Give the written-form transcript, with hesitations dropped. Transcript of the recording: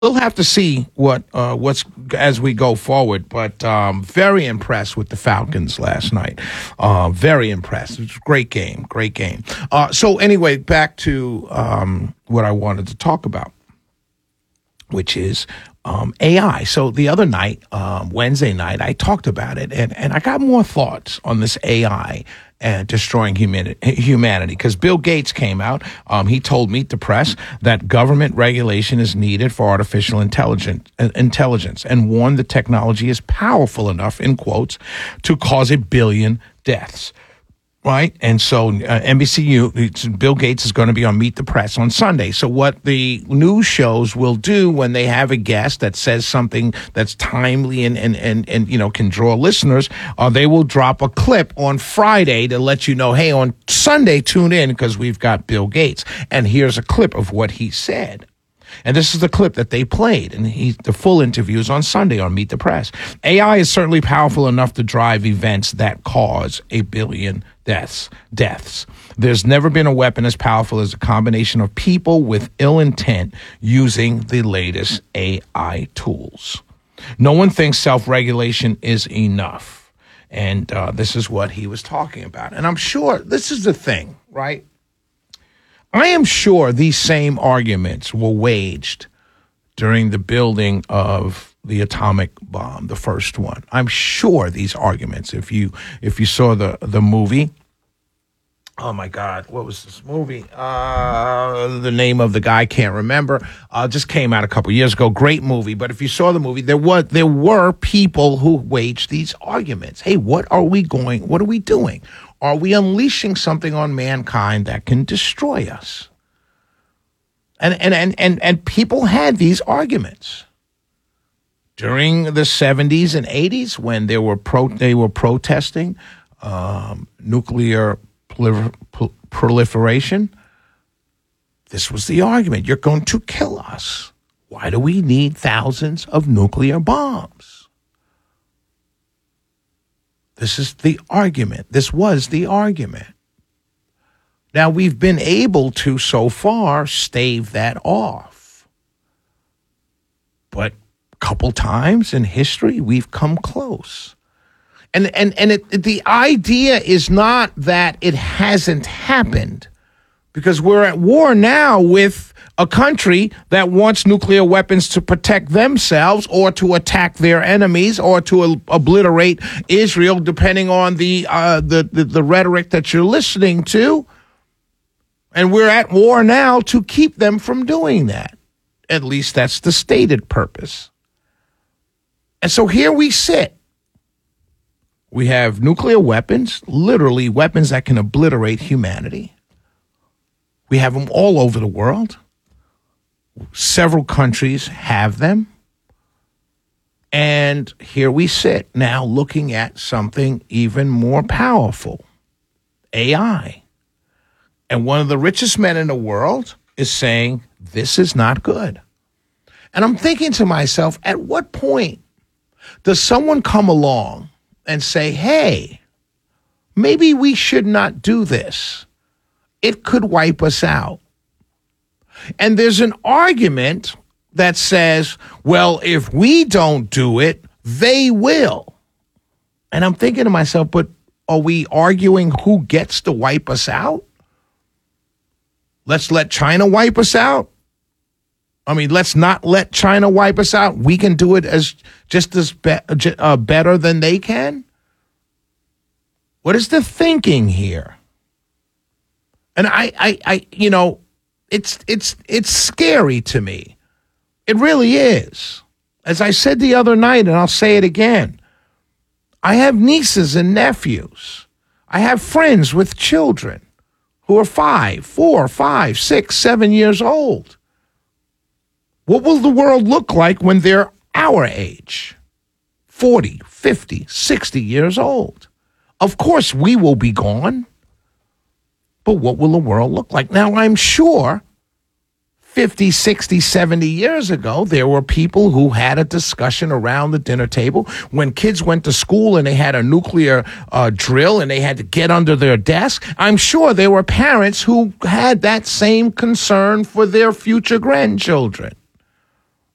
we'll have to see what's as we go forward. But very impressed with the Falcons last night. Very impressed. It was a great game. Great game. So anyway, back to what I wanted to talk about, which is AI. So the other night, Wednesday night, I talked about it, and I got more thoughts on this AI and destroying humanity. Because Bill Gates came out, he told Meet the Press that government regulation is needed for artificial intelligence, and warned the technology is powerful enough, in quotes, to cause 1 billion deaths. Right. And so NBC, Bill Gates is going to be on Meet the Press on Sunday. So what the news shows will do when they have a guest that says something that's timely and you know, can draw listeners, they will drop a clip on Friday to let you know, hey, on Sunday, tune in because we've got Bill Gates. And here's a clip of what he said. And this is the clip that they played, and the full interview is on Sunday on Meet the Press. AI is certainly powerful enough to drive events that cause 1 billion deaths. There's never been a weapon as powerful as a combination of people with ill intent using the latest AI tools. No one thinks self-regulation is enough. And this is what he was talking about. And I'm sure this is the thing, right? I am sure these same arguments were waged during the building of the atomic bomb, the first one. I'm sure these arguments, if you saw the movie, oh my God, what was this movie? The name of the guy, can't remember. Just came out a couple years ago. Great movie. But if you saw the movie, there were people who waged these arguments. Hey, what are we doing? Are we unleashing something on mankind that can destroy us? And people had these arguments during the 70s and 80s when they were protesting nuclear proliferation. This was the argument. You're going to kill us. Why do we need thousands of nuclear bombs? This is the argument. This was the argument. Now, we've been able to, so far, stave that off. But a couple times in history, we've come close. And the idea is not that it hasn't happened, because we're at war now with a country that wants nuclear weapons to protect themselves or to attack their enemies or to obliterate Israel, depending on the rhetoric that you're listening to. And we're at war now to keep them from doing that. At least that's the stated purpose. And so here we sit. We have nuclear weapons, literally weapons that can obliterate humanity. We have them all over the world. Several countries have them. And here we sit now looking at something even more powerful, AI. And one of the richest men in the world is saying, this is not good. And I'm thinking to myself, at what point does someone come along and say, hey, maybe we should not do this? It could wipe us out. And there's an argument that says, well, if we don't do it, they will. And I'm thinking to myself, but are we arguing who gets to wipe us out? Let's let China wipe us out. I mean, let's not let China wipe us out. We can do it as better than they can. What is the thinking here? And I you know, it's scary to me. It really is. As I said the other night, and I'll say it again, I have nieces and nephews. I have friends with children who are 4, 5, 6, 7 years old. What will the world look like when they're our age? 40, 50, 60 years old. Of course, we will be gone. But what will the world look like? Now, I'm sure 50, 60, 70 years ago, there were people who had a discussion around the dinner table when kids went to school and they had a nuclear drill and they had to get under their desk. I'm sure there were parents who had that same concern for their future grandchildren.